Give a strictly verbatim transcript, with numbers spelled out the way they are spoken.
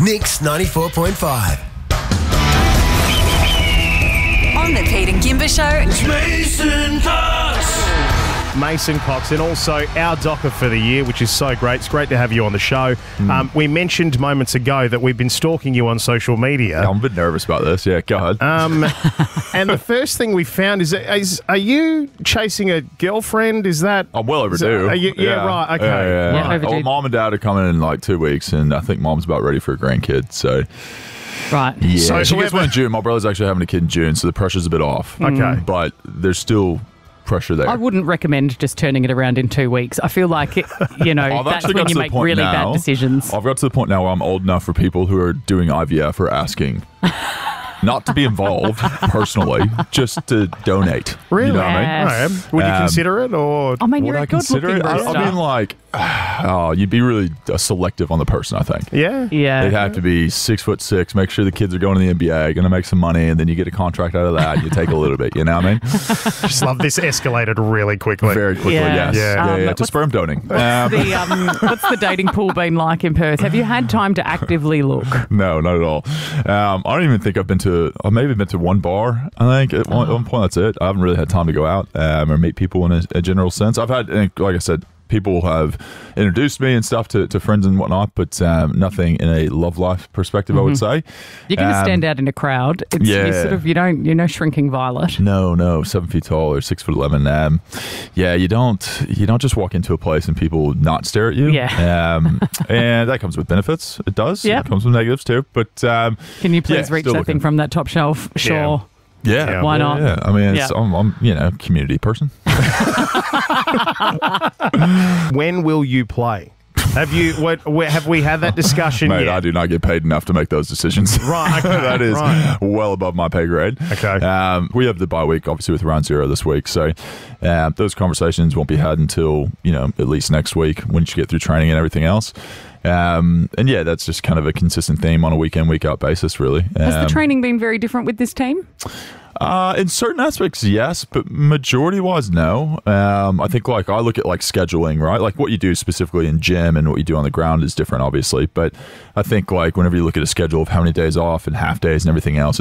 Mix ninety-four point five. On the Pete and Kimber Show, It's Mason Cox. Mason Cox, and also our docker for the year, which is so great. It's great to have you on the show. Mm. Um, we mentioned moments ago that we've been stalking you on social media. Yeah, I'm a bit nervous about this. Yeah, go ahead. Um, and the first thing we found is, is, are you chasing a girlfriend? Is that... I'm well is that- overdue. are you- yeah, right, okay. Yeah, yeah, Yeah, yeah. overdue. Oh, mom and dad are coming in like two weeks, and I think mom's about ready for a grandkid. So, Right. yeah. So she gets whoever- one in June. My brother's actually having a kid in June, so the pressure's a bit off. Okay. But there's still pressure there. I wouldn't recommend just turning it around in two weeks. I feel like, it, you know, I've that's actually when got you to the make point really now- bad decisions. I've got to the point now where I'm old enough for people who are doing I V F or asking. Not to be involved personally, just to donate. Really? You know what I mean? Yeah. Right. Would you Um, consider it, or... I mean, Would you're I a good consider looking it? I, rooster. I mean, like, oh, you'd be really uh, selective on the person, I think. Yeah? yeah. They'd have to be six foot six, make sure the kids are going to the N B A, going to make some money, and then you get a contract out of that. You take a little bit, you know what I mean? Just love this escalated really quickly. Very quickly, Yeah. yes. Yeah. Yeah, Um, yeah, but to what's- sperm donating. Um, the, um, what's the dating pool been like in Perth? Have you had time to actively look? no, not at all. Um, I don't even think I've been to, I've maybe been to one bar, I think. At one, at one point, that's it. I haven't really had time to go out um, or meet people in a, a general sense. I've had, and like I said, people have introduced me and stuff to, to friends and whatnot, but um, nothing in a love life perspective, I would say. You're going to Um, stand out in a crowd. It's, you yeah. sort of, you don't, you're no shrinking violet. No, no, seven feet tall or six foot eleven. Um, yeah, you don't you don't just walk into a place and people not stare at you. Yeah. Um, and that comes with benefits. It does. Yep. It comes with negatives too. But um, Can you please yeah, reach still that looking. thing from that top shelf? Sure. yeah, Yeah. Why not? Yeah, I mean, it's, Yeah. I'm, I'm you know community person. When will you play? Have you? What? wh- Have we had that discussion Mate, yet? I do not get paid enough to make those decisions. Right, okay, that is right. well above my pay grade. Okay. Um, we have the bye week, obviously, with round zero this week. So um, those conversations won't be had until, you know, at least next week when you get through training and everything else. Um, and yeah, that's just kind of a consistent theme on a week in, week out basis, really. Has Um, the training been very different with this team? Uh, in certain aspects, yes, but majority-wise, no. Um, I think, like, I look at, like, scheduling, right? Like, what you do specifically in gym and what you do on the ground is different, obviously. But I think, like, whenever you look at a schedule of how many days off and half days and everything else,